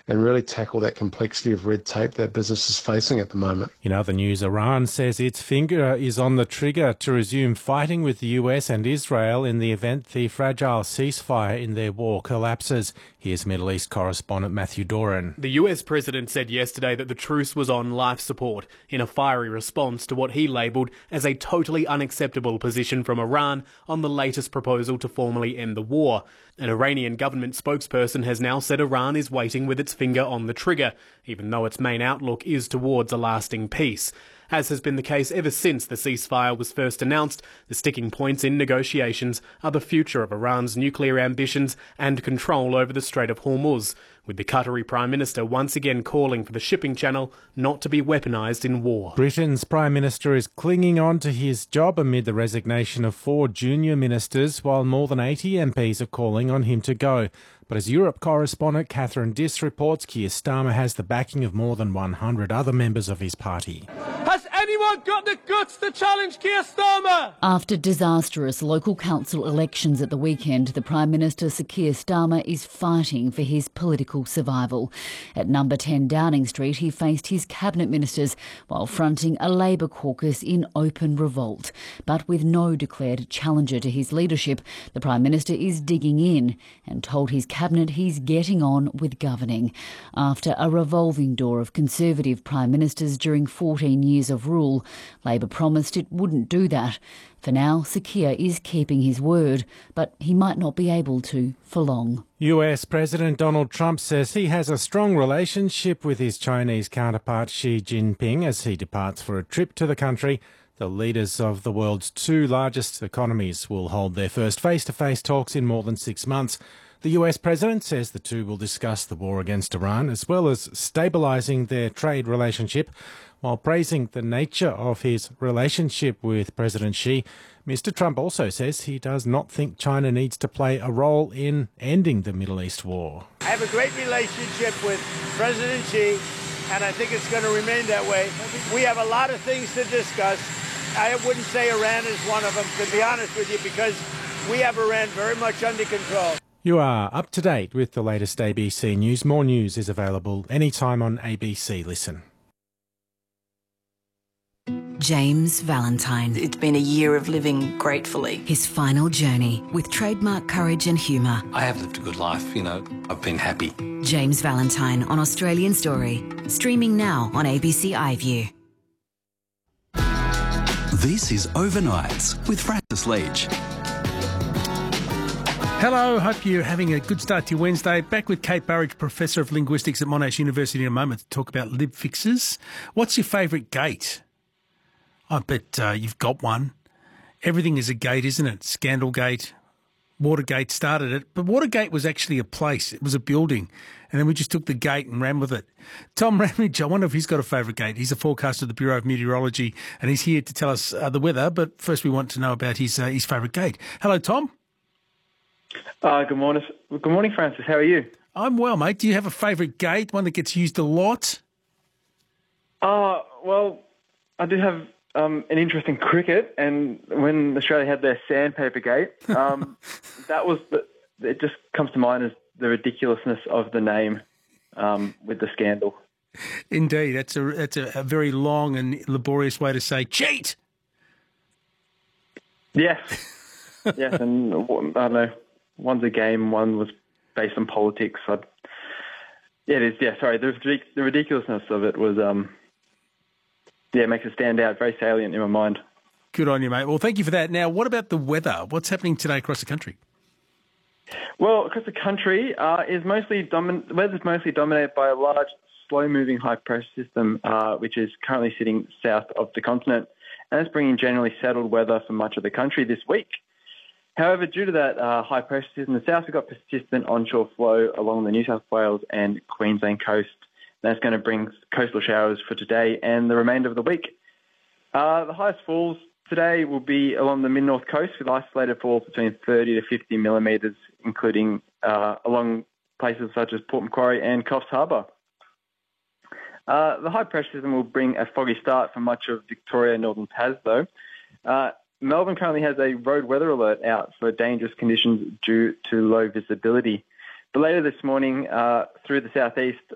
and really tackle that complexity of red tape that business is facing at the moment. In other news, Iran says its finger is on the trigger to resume fighting with the US and Israel in the event the fragile ceasefire in their war collapses. Here's Middle East correspondent Matthew Doran. The US president said yesterday that the truce was on life support in a fiery response to what he labelled as a totally unacceptable position from Iran on the latest proposal to formally end the war. An Iranian government spokesperson has now said Iran is waiting with its finger on the trigger, even though its main outlook is towards a lasting peace. As has been the case ever since the ceasefire was first announced, the sticking points in negotiations are the future of Iran's nuclear ambitions and control over the Strait of Hormuz, with the Qatari Prime Minister once again calling for the shipping channel not to be weaponised in war. Britain's Prime Minister is clinging on to his job amid the resignation of 4 junior ministers, while more than 80 MPs are calling on him to go. But as Europe correspondent Catherine Diss reports, Keir Starmer has the backing of more than 100 other members of his party. Has anyone got the guts to challenge Keir Starmer? After disastrous local council elections at the weekend, the Prime Minister, Sir Keir Starmer, is fighting for his political survival. At number 10 Downing Street, he faced his cabinet ministers while fronting a Labour caucus in open revolt. But with no declared challenger to his leadership, the Prime Minister is digging in and told his cabinet he's getting on with governing. After a revolving door of Conservative Prime Ministers during 14 years of rule, Labour promised it wouldn't do that. For now, Sir Keir is keeping his word, but he might not be able to for long. US President Donald Trump says he has a strong relationship with his Chinese counterpart Xi Jinping as he departs for a trip to the country. The leaders of the world's 2 largest economies will hold their first face-to-face talks in more than 6 months. The US president says the two will discuss the war against Iran as well as stabilising their trade relationship. While praising the nature of his relationship with President Xi, Mr. Trump also says he does not think China needs to play a role in ending the Middle East war. I have a great relationship with President Xi, and I think it's going to remain that way. We have a lot of things to discuss. I wouldn't say Iran is one of them, to be honest with you, because we have Iran very much under control. You are up to date with the latest ABC News. More news is available anytime on ABC Listen. James Valentine. It's been a year of living gratefully. His final journey with trademark courage and humour. I have lived a good life, I've been happy. James Valentine on Australian Story. Streaming now on ABC iView. This is Overnights with Francis Leach. Hello, hope you're having a good start to your Wednesday. Back with Kate Burridge, Professor of Linguistics at Monash University in a moment to talk about lib fixes. What's your favourite gate? I bet you've got one. Everything is a gate, isn't it? Scandalgate, Watergate started it. But Watergate was actually a place. It was a building. And then we just took the gate and ran with it. Tom Ramage, I wonder if he's got a favourite gate. He's a forecaster of the Bureau of Meteorology and he's here to tell us the weather. But first we want to know about his favourite gate. Hello, Tom. Good morning. Good morning, Francis. How are you? I'm well, mate. Do you have a favourite gate, one that gets used a lot? Well, I do have an interest in cricket, and when Australia had their sandpaper gate, it just comes to mind as the ridiculousness of the name with the scandal. Indeed, that's a very long and laborious way to say cheat. Yes, yes, and I don't know. One's a game, one was based on politics. It is. Yeah, sorry. The ridiculousness of it was, it makes it stand out, very salient in my mind. Good on you, mate. Well, thank you for that. Now, what about the weather? What's happening today across the country? Well, across the country, weather's mostly dominated by a large, slow-moving high-pressure system, which is currently sitting south of the continent, and it's bringing generally settled weather for much of the country this week. However, due to that high pressure system in the south, we've got persistent onshore flow along the New South Wales and Queensland coast. That's going to bring coastal showers for today and the remainder of the week. The highest falls today will be along the mid-north coast with isolated falls between 30 to 50 millimetres, including along places such as Port Macquarie and Coffs Harbour. The high pressure system will bring a foggy start for much of Victoria and northern Tas, though. Melbourne currently has a road weather alert out for dangerous conditions due to low visibility. But later this morning, through the southeast,